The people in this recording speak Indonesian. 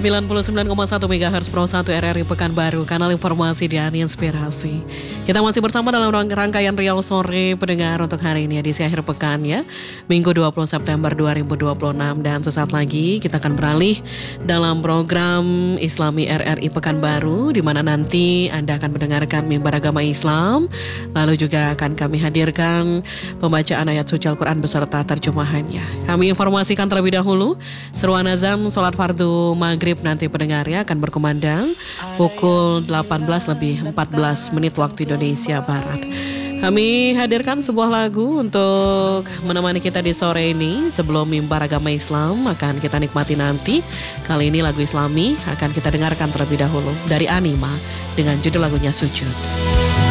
99,1 MHz Pro 1 RRI Pekanbaru, kanal informasi dan inspirasi. Kita masih bersama dalam rangkaian Riau Sore pendengar untuk hari ini edisi akhir pekan ya, Minggu 20 September 2026. Dan sesaat lagi kita akan beralih dalam program Islami RRI Pekanbaru, di mana nanti Anda akan mendengarkan mimbar agama Islam. Lalu juga akan kami hadirkan pembacaan ayat suci Al-Quran beserta terjemahannya. Kami informasikan terlebih dahulu, seruan azan sholat fardu maghrib nanti pendengarnya akan berkumandang pukul 18:14 waktu Indonesia Barat. Kami hadirkan sebuah lagu untuk menemani kita di sore ini sebelum mimbar agama Islam akan kita nikmati nanti. Kali ini lagu Islami akan kita dengarkan terlebih dahulu dari Anima dengan judul lagunya Sujud.